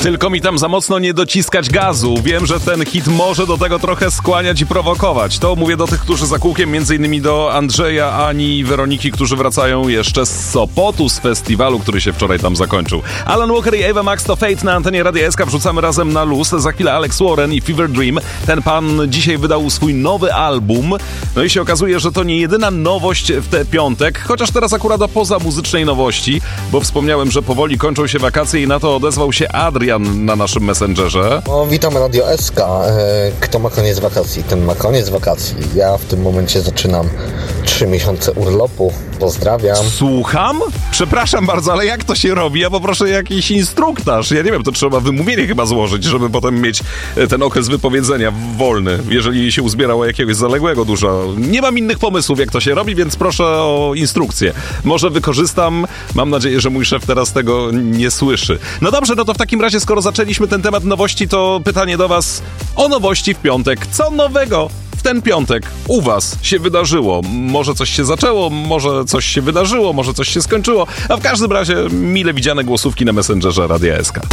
Tylko mi tam za mocno nie dociskać gazu. Wiem, że ten hit może do tego trochę skłaniać i prowokować. To mówię do tych, którzy za kółkiem, między innymi do Andrzeja, Ani i Weroniki, którzy wracają jeszcze z Sopotu, z festiwalu, który się wczoraj tam zakończył. Alan Walker i Ava Max to Fate na antenie Radia SK. Wrzucamy razem na luz. Za chwilę Alex Warren i Fever Dream. Ten pan dzisiaj wydał swój nowy album. No i się okazuje, że to nie jedyna nowość w ten piątek, chociaż teraz akurat poza muzycznej nowości, bo wspomniałem, że powoli kończą się wakacje i na to odezwał się Adrian na naszym Messengerze. No, witam Radio SK. Kto ma koniec wakacji, ten ma koniec wakacji. Ja w tym momencie zaczynam 3 miesiące urlopu. Pozdrawiam. Słucham? Przepraszam bardzo, ale jak to się robi? Ja poproszę jakiś instruktaż. Ja nie wiem, to trzeba wymówienie chyba złożyć, żeby potem mieć ten okres wypowiedzenia wolny, jeżeli się uzbierało jakiegoś zaległego dużo. Nie mam innych pomysłów, jak to się robi, więc proszę o instrukcję. Może wykorzystam. Mam nadzieję, że mój szef teraz tego nie słyszy. No dobrze, no to w takim razie, skoro zaczęliśmy ten temat nowości, to pytanie do was o nowości w piątek. Co nowego w ten piątek u was się wydarzyło? Może coś się zaczęło, może coś się wydarzyło, może coś się skończyło, a w każdym razie mile widziane głosówki na Messengerze Radia SK.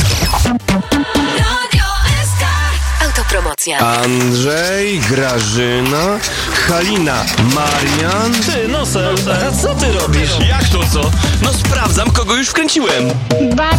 Autopromocja. Andrzej, Grażyna, Halina, Marian. Ty, Nosel, a co ty robisz? Jak to co? No sprawdzam, kogo już wkręciłem.